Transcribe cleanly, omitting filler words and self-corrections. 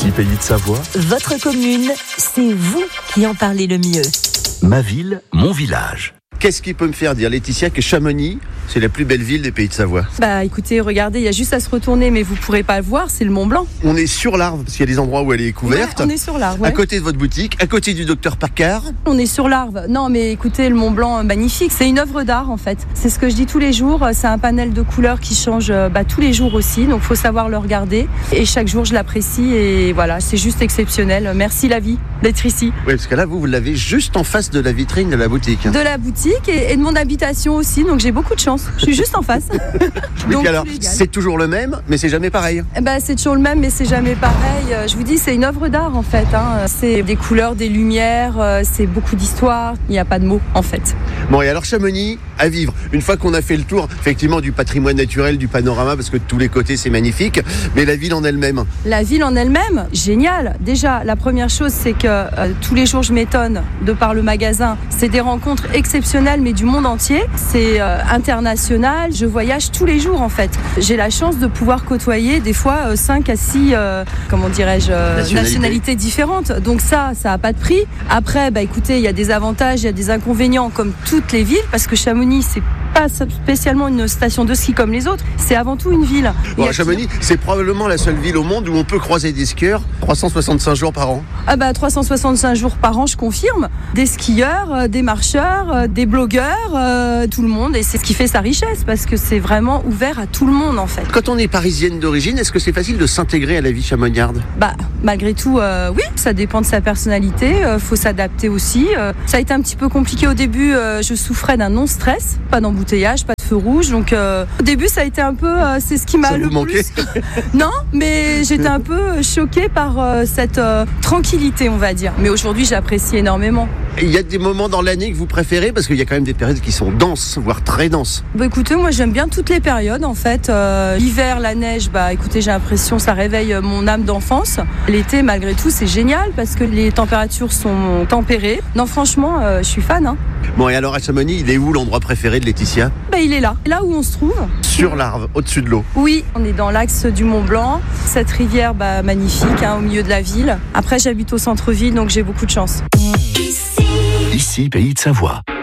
Ici Pays de Savoie. Votre commune, c'est vous qui en parlez le mieux. Ma ville, mon village. Qu'est-ce qui peut me faire dire, Laetitia, que Chamonix, c'est la plus belle ville des Pays de Savoie? Écoutez, regardez, il y a juste à se retourner, mais vous pourrez pas le voir, c'est le Mont Blanc. On est sur l'Arve, parce qu'il y a des endroits où elle est couverte. Ouais, on est sur l'Arve, ouais. À côté de votre boutique, à côté du docteur Paccard. On est sur l'Arve. Non, mais écoutez, le Mont Blanc, magnifique. C'est une œuvre d'art, en fait. C'est ce que je dis tous les jours. C'est un panel de couleurs qui change tous les jours aussi. Donc, faut savoir le regarder. Et chaque jour, je l'apprécie. Et voilà, c'est juste exceptionnel. Merci la vie d'être ici. Oui, parce que là, vous l'avez juste en face de la vitrine de la boutique. De la boutique et de mon habitation aussi. Donc, j'ai beaucoup de chance. Je suis juste en face. Donc, puis alors, c'est toujours le même, mais c'est jamais pareil. C'est toujours le même, mais c'est jamais pareil. Je vous dis, c'est une œuvre d'art, en fait. C'est des couleurs, des lumières, c'est beaucoup d'histoire. Il n'y a pas de mots, en fait. Bon, et alors Chamonix, à vivre. Une fois qu'on a fait le tour, effectivement, du patrimoine naturel, du panorama, parce que de tous les côtés, c'est magnifique, mais la ville en elle-même. La ville en elle-même, génial. Déjà, la première chose, c'est que tous les jours, je m'étonne, de par le magasin. C'est des rencontres exceptionnelles, mais du monde entier. C'est international. Je voyage tous les jours, en fait. J'ai la chance de pouvoir côtoyer des fois 5 à 6, nationalités différentes. Donc ça n'a pas de prix. Après, écoutez, il y a des avantages, il y a des inconvénients comme toutes les villes, parce que Chamonix, c'est pas spécialement une station de ski comme les autres, c'est avant tout une ville. Bon, Chamonix, c'est probablement la seule ville au monde où on peut croiser des skieurs 365 jours par an. 365 jours par an, je confirme. Des skieurs, des marcheurs, des blogueurs, tout le monde. Et c'est ce qui fait sa richesse, parce que c'est vraiment ouvert à tout le monde, en fait. Quand on est parisienne d'origine, est-ce que c'est facile de s'intégrer à la vie chamonniarde? Malgré tout, oui, ça dépend de sa personnalité. Faut s'adapter aussi. Ça a été un petit peu compliqué au début. Je souffrais d'un non-stress, pas d'embouteillage, pas de feu rouge. Donc au début, ça a été un peu, c'est ce qui m'a le plus. Non, mais j'étais un peu choquée par cette tranquillité, on va dire. Mais aujourd'hui, j'apprécie énormément. Il y a des moments dans l'année que vous préférez, parce qu'il y a quand même des périodes qui sont denses, voire très denses. Écoutez, moi j'aime bien toutes les périodes, en fait. L'hiver, la neige, écoutez, j'ai l'impression ça réveille mon âme d'enfance. L'été, malgré tout, c'est génial parce que les températures sont tempérées. Non, franchement, je suis fan. Bon, et alors à Chamonix, il est où l'endroit préféré de Laetitia? Il est là où on se trouve. Sur l'Arve, au-dessus de l'eau. Oui, on est dans l'axe du Mont Blanc. Cette rivière, magnifique, au milieu de la ville. Après, j'habite au centre-ville, donc j'ai beaucoup de chance. Ici Pays de Savoie.